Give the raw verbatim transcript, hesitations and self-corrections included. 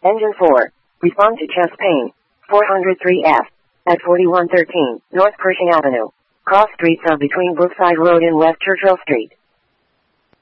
Engine four. Respond to chest pain. four oh three F. At forty-one thirteen, North Pershing Avenue. Cross streets of between Brookside Road and West Churchill Street.